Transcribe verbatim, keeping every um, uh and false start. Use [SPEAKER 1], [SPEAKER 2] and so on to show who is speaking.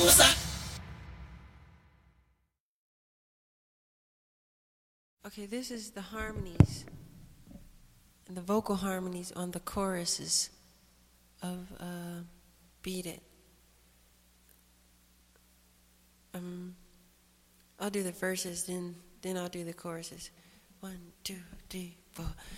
[SPEAKER 1] Okay, this is the harmonies, and the vocal harmonies on the choruses of uh, Beat It. Um, I'll do the verses, then then I'll do the choruses. One, two, three, four.